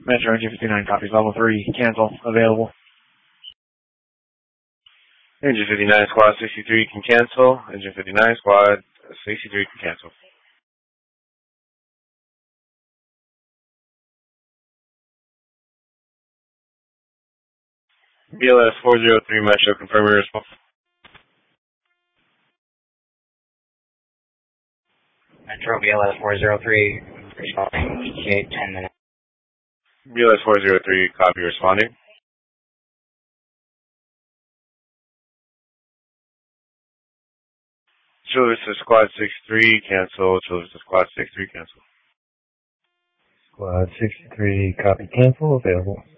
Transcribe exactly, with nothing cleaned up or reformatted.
Metro Engine fifty-nine copies, level three, cancel, available. Engine fifty-nine, squad sixty-three can cancel. Engine fifty-nine, squad sixty-three can cancel. B L S four zero three, Metro, confirm your response. Metro B L S four zero three, responding E T A ten minutes. B L S four zero three, copy, responding. Childers to squad sixty-three, cancel. Childers to squad sixty-three, cancel. Squad sixty-three, copy, cancel, available.